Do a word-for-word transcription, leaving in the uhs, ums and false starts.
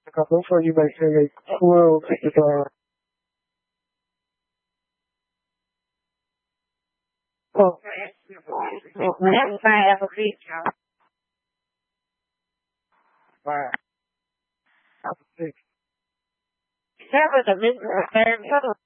Acabou foi de vai ser aí. Well, uh, oh, next I have a feature. Wow. That was a miserable